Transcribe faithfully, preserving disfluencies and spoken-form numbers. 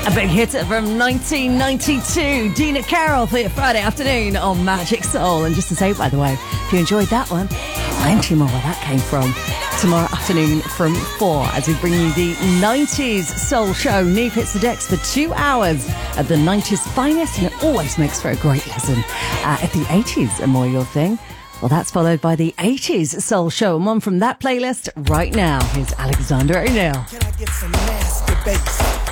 A big hit from nineteen ninety-two, Dina Carroll for your Friday afternoon on Magic Soul. And just to say, by the way, if you enjoyed that one, plenty more where that came from. Tomorrow afternoon from four, as we bring you the nineties Soul Show. Neve hits the decks for two hours of the nineties finest, and it always makes for a great listen. Uh, if the eighties are more your thing, well, that's followed by the eighties Soul Show. And one from that playlist right now. Here's Alexander O'Neill. Can I get some nasty bass?